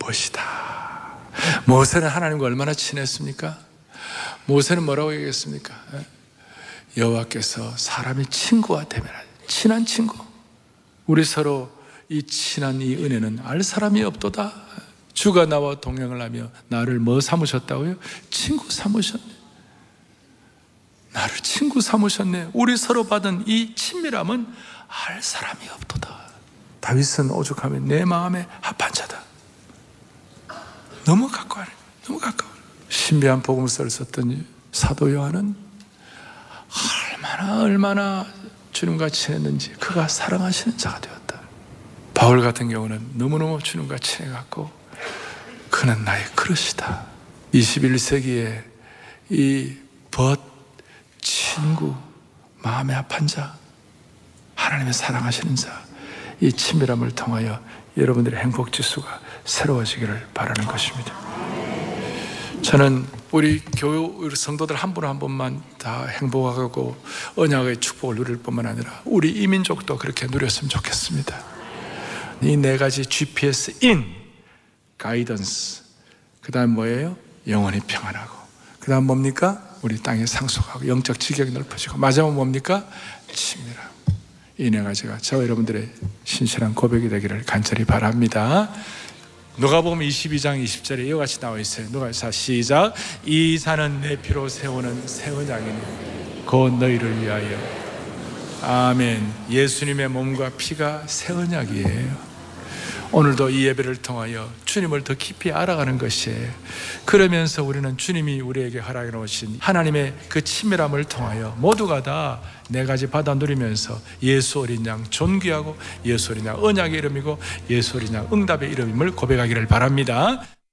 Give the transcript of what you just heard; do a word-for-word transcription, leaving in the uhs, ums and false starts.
것이다. 모세는 하나님과 얼마나 친했습니까? 모세는 뭐라고 얘기했습니까? 여호와께서 사람이 친구와 대면하는 친한 친구, 우리 서로 이 친한 이 은혜는 알 사람이 없도다. 주가 나와 동행을 하며 나를 뭐 삼으셨다고요? 친구 삼으셨네. 나를 친구 삼으셨네. 우리 서로 받은 이 친밀함은 알 사람이 없도다. 다윗은 오죽하면 내 마음에 합한 자다. 너무 가까워, 너무 가까워. 신비한 복음서를 썼던 사도 요한은 얼마나 얼마나 주님과 친했는지, 그가 사랑하시는 자가 되었다. 바울 같은 경우는 너무너무 주님과 친해갖고 그는 나의 그릇이다. 이십일 세기에 이 벗 친구, 마음에 합한 자, 하나님의 사랑하시는 자, 이 친밀함을 통하여 여러분들의 행복 지수가 새로워지기를 바라는 것입니다. 저는 우리 교회 성도들 한 분 한 분만 다 행복하고 언약의 축복을 누릴 뿐만 아니라 우리 이민족도 그렇게 누렸으면 좋겠습니다. 이 네 가지 지피에스 in, 가이던스, 그 다음 뭐예요? 영원히 평안하고, 그 다음 뭡니까? 우리 땅에 상속하고 영적 지경이 넓어지고, 마지막은 뭡니까? 친밀함. 이 네 가지가 저와 여러분들의 신실한 고백이 되기를 간절히 바랍니다. 누가복음 이십이 장 이십 절에 이와 같이 나와 있어요. 누가 자 시작. 이 산은 내 피로 세우는 새 언약이니 곧 너희를 위하여. 아멘. 예수님의 몸과 피가 새 언약이에요. 오늘도 이 예배를 통하여 주님을 더 깊이 알아가는 것이에요. 그러면서 우리는 주님이 우리에게 허락해 놓으신 하나님의 그 친밀함을 통하여 모두가 다 네 가지 받아 누리면서 예수 어린 양 존귀하고 예수 어린 양 언약의 이름이고 예수 어린 양 응답의 이름임을 고백하기를 바랍니다.